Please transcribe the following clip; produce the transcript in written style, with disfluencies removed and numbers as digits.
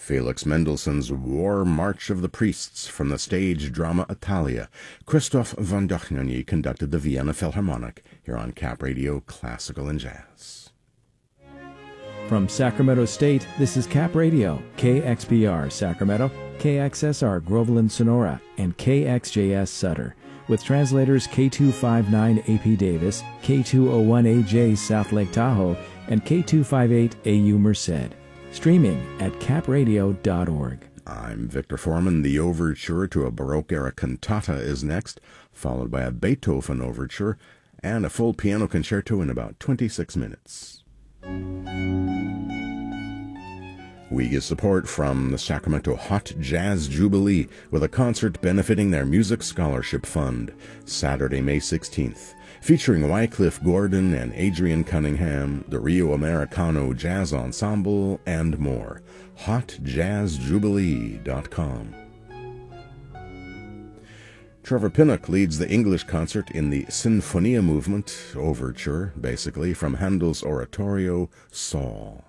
Felix Mendelssohn's War March of the Priests from the stage drama Italia. Christoph von Dohnanyi conducted the Vienna Philharmonic here on Cap Radio Classical and Jazz. From Sacramento State, this is Cap Radio, KXPR Sacramento, KXSR Groveland Sonora, and KXJS Sutter, with translators K259 AP Davis, K201AJ South Lake Tahoe, and K258 AU Merced. Streaming at capradio.org. I'm Victor Foreman. The overture to a Baroque-era cantata is next, followed by a Beethoven overture and a full piano concerto in about 26 minutes. We get support from the Sacramento Hot Jazz Jubilee with a concert benefiting their Music Scholarship Fund, Saturday, May 16th. Featuring Wycliffe Gordon and Adrian Cunningham, the Rio Americano Jazz Ensemble, and more. HotJazzJubilee.com. Trevor Pinnock leads the English concert in the Sinfonia Movement overture, basically, from Handel's oratorio Saul.